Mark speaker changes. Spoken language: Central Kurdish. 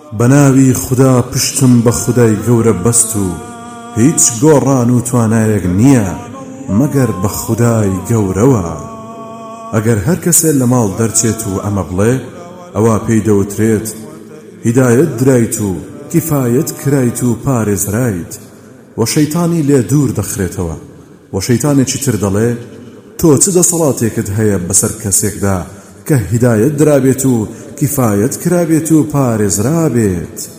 Speaker 1: بەناوی خدا پشتم بە خودای گەورە بەست و هیچ گۆڕان و توانایەک نییە مەگەر بە خودای گەورەوە. ئەگەر هەر کەسێ لە ماڵ دەرچێت و ئەمە بڵێ ئەوە پێی دەوترێت هیدایەت درایت و کیفایەت کرایت و پارێزرایت و شەیتانی لێ دوور دەخرێتەوە. و شەیتانێکی تر دەڵێ تۆ چ دەسەڵاتێکت هەیە بەسەر کەسێکدا کە هیدایەت درابێت و کیفایەت کرابێت و پارێزرابێت؟